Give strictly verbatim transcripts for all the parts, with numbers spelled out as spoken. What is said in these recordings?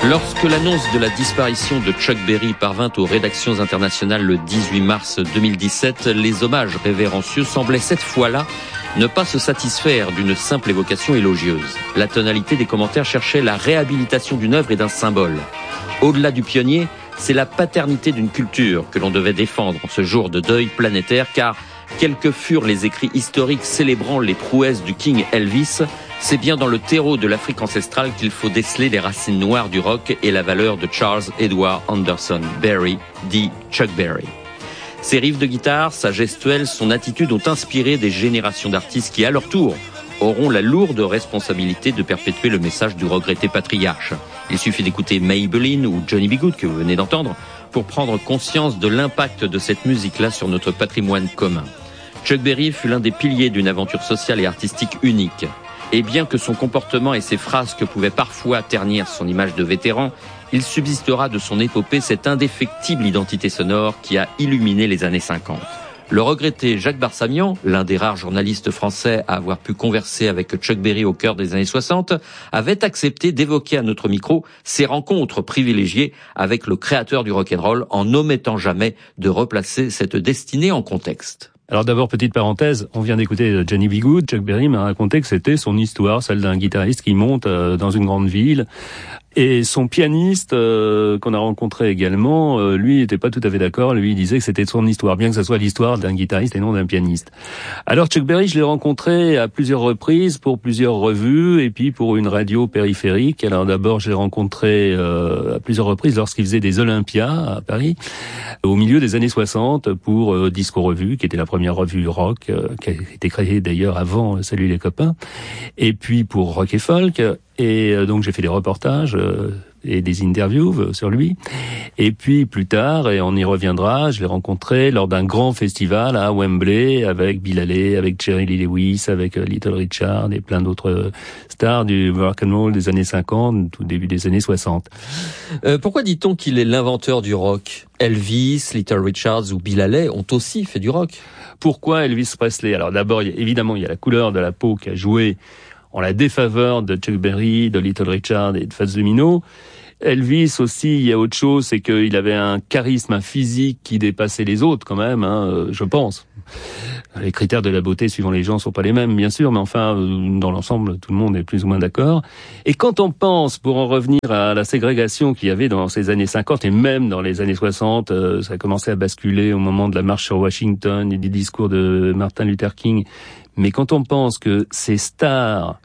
Lorsque l'annonce de la disparition de Chuck Berry parvint aux rédactions internationales le dix-huit mars deux mille dix-sept, les hommages révérencieux semblaient cette fois-là ne pas se satisfaire d'une simple évocation élogieuse. La tonalité des commentaires cherchait la réhabilitation d'une œuvre et d'un symbole. Au-delà du pionnier, c'est la paternité d'une culture que l'on devait défendre en ce jour de deuil planétaire, car quels que furent les écrits historiques célébrant les prouesses du King Elvis, c'est bien dans le terreau de l'Afrique ancestrale qu'il faut déceler les racines noires du rock et la valeur de Charles Edward Anderson Berry, dit Chuck Berry. Ses riffs de guitare, sa gestuelle, son attitude ont inspiré des générations d'artistes qui, à leur tour, auront la lourde responsabilité de perpétuer le message du regretté patriarche. Il suffit d'écouter Maybelline ou Johnny B. Goode, que vous venez d'entendre, pour prendre conscience de l'impact de cette musique-là sur notre patrimoine commun. Chuck Berry fut l'un des piliers d'une aventure sociale et artistique unique. Et bien que son comportement et ses frasques pouvaient parfois ternir son image de vétéran, il subsistera de son épopée cette indéfectible identité sonore qui a illuminé les années cinquante. Le regretté Jacques Barsamian, l'un des rares journalistes français à avoir pu converser avec Chuck Berry au cœur des années soixante, avait accepté d'évoquer à notre micro ses rencontres privilégiées avec le créateur du rock'n'roll en n'omettant jamais de replacer cette destinée en contexte. Alors d'abord, petite parenthèse, on vient d'écouter Johnny B. Goode. Chuck Berry m'a raconté que c'était son histoire, celle d'un guitariste qui monte dans une grande ville. Et son pianiste, euh, qu'on a rencontré également, euh, lui n'était pas tout à fait d'accord. Lui, il disait que c'était son histoire, bien que ce soit l'histoire d'un guitariste et non d'un pianiste. Alors Chuck Berry, je l'ai rencontré à plusieurs reprises pour plusieurs revues et puis pour une radio périphérique. Alors d'abord, je l'ai rencontré euh, à plusieurs reprises lorsqu'il faisait des Olympias à Paris, au milieu des années soixante, pour euh, Disco Revue, qui était la première revue rock, euh, qui a été créée d'ailleurs avant euh, Salut les copains, et puis pour Rock et Folk. Et euh, donc j'ai fait des reportages euh, et des interviews euh, sur lui. Et puis plus tard, et on y reviendra, je l'ai rencontré lors d'un grand festival à Wembley avec Bill Haley, avec Jerry Lee Lewis, avec euh, Little Richard et plein d'autres euh, stars du rock and roll des années cinquante, tout début des années soixante. Euh, pourquoi dit-on qu'il est l'inventeur du rock ? Elvis, Little Richards ou Bill Haley ont aussi fait du rock. Pourquoi Elvis Presley ? Alors d'abord, il y a, évidemment, il y a la couleur de la peau qui a joué en la défaveur de Chuck Berry, de Little Richard et de Fats Domino. Elvis aussi, il y a autre chose, c'est qu'il avait un charisme, un physique qui dépassait les autres quand même, hein, je pense. Les critères de la beauté suivant les gens sont pas les mêmes, bien sûr, mais enfin, dans l'ensemble, tout le monde est plus ou moins d'accord. Et quand on pense, pour en revenir à la ségrégation qu'il y avait dans ces années cinquante et même dans les années soixante, euh, ça a commencé à basculer au moment de la marche sur Washington et des discours de Martin Luther King. Mais quand on pense que ces stars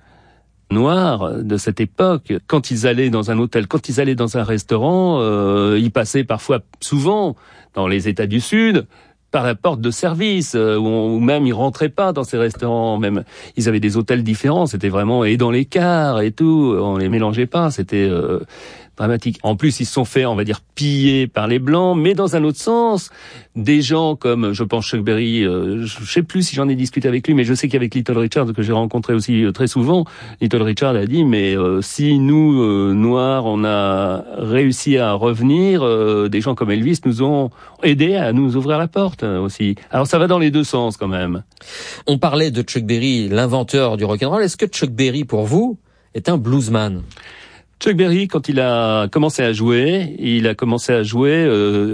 noirs de cette époque, quand ils allaient dans un hôtel, quand ils allaient dans un restaurant, euh, ils passaient parfois, souvent, dans les États du Sud, par la porte de service, euh, ou même ils rentraient pas dans ces restaurants, même ils avaient des hôtels différents, c'était vraiment, et dans les cars et tout, on les mélangeait pas, c'était euh, dramatique. En plus, ils se sont fait, on va dire, piller par les Blancs, mais dans un autre sens, des gens comme, je pense, Chuck Berry, euh, je sais plus si j'en ai discuté avec lui, mais je sais qu'avec Little Richard, que j'ai rencontré aussi euh, très souvent, Little Richard a dit, mais euh, si nous, euh, Noirs, on a réussi à revenir, euh, des gens comme Elvis nous ont aidé à nous ouvrir la porte euh, aussi. Alors ça va dans les deux sens quand même. On parlait de Chuck Berry, l'inventeur du rock'n'roll. Est-ce que Chuck Berry, pour vous, est un bluesman ? Chuck Berry, quand il a commencé à jouer, il a commencé à jouer euh,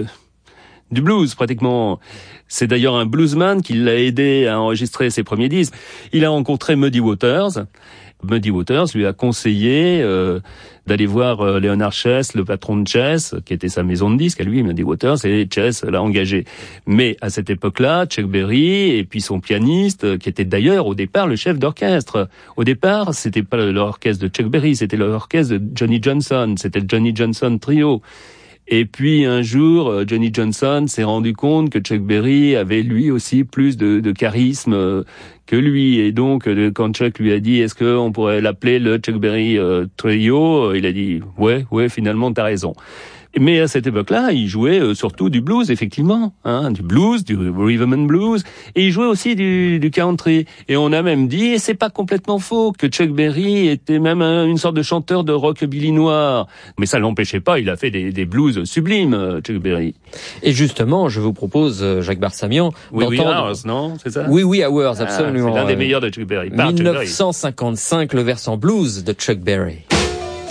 du blues pratiquement. C'est d'ailleurs un bluesman qui l'a aidé à enregistrer ses premiers disques. Il a rencontré Muddy Waters. Muddy Waters lui a conseillé euh, d'aller voir euh, Leonard Chess, le patron de Chess, qui était sa maison de disques à lui, Muddy Waters, et Chess l'a engagé. Mais à cette époque-là, Chuck Berry et puis son pianiste, qui était d'ailleurs au départ le chef d'orchestre. Au départ, c'était pas l'orchestre de Chuck Berry, c'était l'orchestre de Johnny Johnson, c'était le Johnny Johnson Trio. Et puis un jour, Johnny Johnson s'est rendu compte que Chuck Berry avait lui aussi plus de, de charisme que lui. Et donc, quand Chuck lui a dit « Est-ce qu'on pourrait l'appeler le Chuck Berry euh, Trio ?» Il a dit « Ouais, ouais, finalement, t'as raison. » Mais à cette époque-là, il jouait euh, surtout du blues, effectivement, hein, du blues, du rhythm and blues, et il jouait aussi du, du country. Et on a même dit, et c'est pas complètement faux, que Chuck Berry était même un, une sorte de chanteur de rockabilly noir. Mais ça l'empêchait pas, il a fait des, des blues sublimes, Chuck Berry. Et justement, je vous propose, Jacques Barsamian, Oui, oui, d'entendre... Hours, non, c'est ça? Oui, oui, Hours, absolument. Ah, c'est l'un des meilleurs de Chuck Berry. Par mille neuf cent cinquante-cinq, Chuck Berry. le versant blues de Chuck Berry.